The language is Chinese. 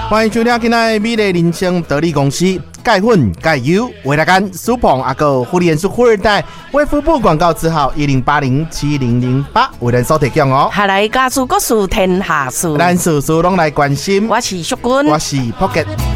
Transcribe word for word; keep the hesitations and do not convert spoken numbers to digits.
欢迎收听今天的美丽人生得力公司钙粉钙油维他干苏鹏阿哥护理元素富二代卫福部广告字号一零八零七零零八为咱所提供哦。 下来家事国事天下事， 咱事事拢来关心。 我是淑君， 我是 Pocket。